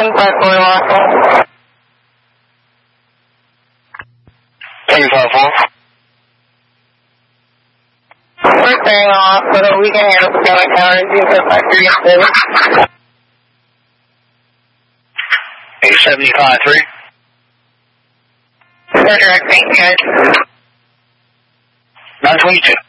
154. 354. We're clearing hospital. We can handle Potomac Tower 053. 875-3. We're directing, guys. 922.